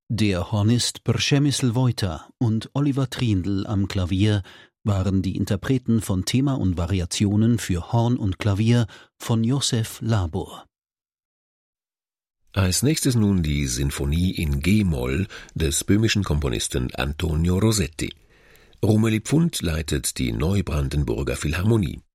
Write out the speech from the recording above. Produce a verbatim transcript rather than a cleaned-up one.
Der Hornist Przemysl Wojta und Oliver Triendl am Klavier waren die Interpreten von Thema und Variationen für Horn und Klavier von Josef Labor. Als nächstes nun die Sinfonie in G-Moll des böhmischen Komponisten Antonio Rossetti. Rumeli Pfund leitet die Neubrandenburger Philharmonie.